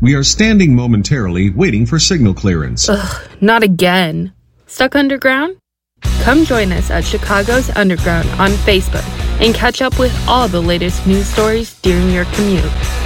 We are standing momentarily waiting for signal clearance. Ugh, not again. Stuck underground? Come join us at Chicago's Underground on Facebook and catch up with all the latest news stories during your commute.